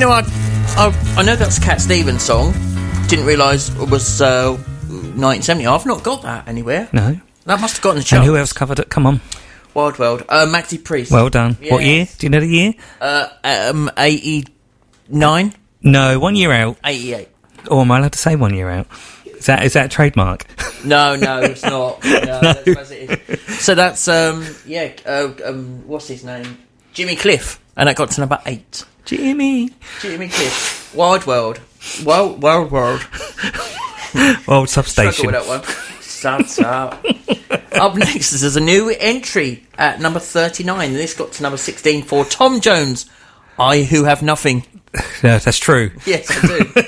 know, I know that's a Cat Stevens song. Didn't realise it was 1970. I've not got that anywhere. No. That must have got in the chart. And who else covered it? Come on. Wild World. Maxi Priest. Well done. Yes. What year? Do you know the year? 89? No, 1 year out. 88. Or am I allowed to say 1 year out? Is that a trademark? No, it's not. No, that's as it is. So that's, what's his name? Jimmy Cliff. And that got to number 8. Jimmy Cliff. Wild World. Wild World. Old Substation. Struggle with that one. Up next, there's a new entry at number 39. This got to number 16 for Tom Jones. I Who Have Nothing. Yeah, that's true. Yes, I do.